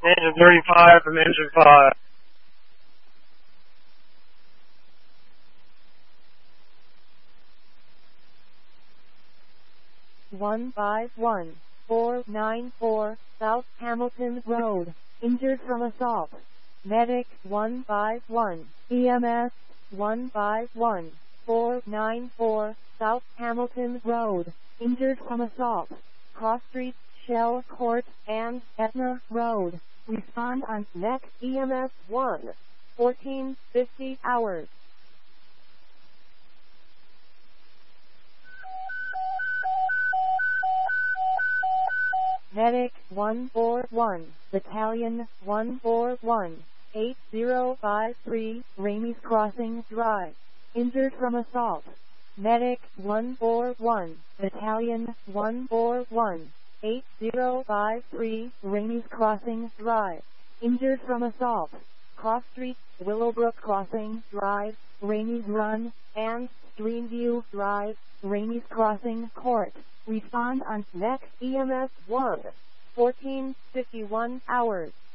Engine 35 from engine 5. One 494 South Hamilton Road. Injured from assault. Medic 151. EMS 494 South Hamilton Road. Injured from assault. Cross Street, Shell Court, and Etna Road. Respond on NEC EMS 1. 1450 hours. Medic 141, Battalion 141, 8053, Ramies Crossing Drive. Injured from assault. Medic 141, Battalion 141, 8053, Ramies Crossing Drive. Injured from assault. Cross Street, Willowbrook Crossing Drive, Ramies Run, and Streamview Drive, Ramies Crossing Court. Respond on NEC EMS 1. 1451 hours.